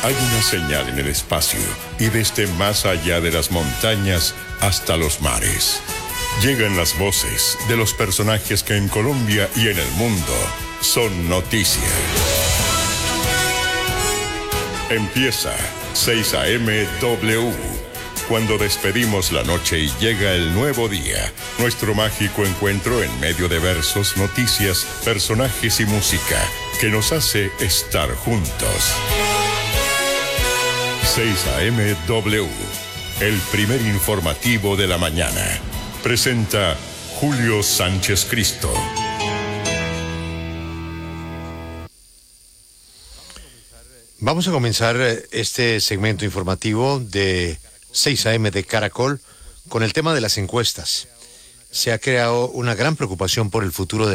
Hay una señal en el espacio y desde más allá de las montañas hasta los mares. Llegan las voces de los personajes que en Colombia y en el mundo son noticia. Empieza 6 a.m. W. Cuando despedimos la noche y llega el nuevo día, nuestro mágico encuentro en medio de versos, noticias, personajes y música que nos hace estar juntos. 6 a.m. W, el primer informativo de la mañana. Presenta Julio Sánchez Cristo. Vamos a comenzar este segmento informativo de 6 a.m. de Caracol con el tema de las encuestas. Se ha creado una gran preocupación por el futuro de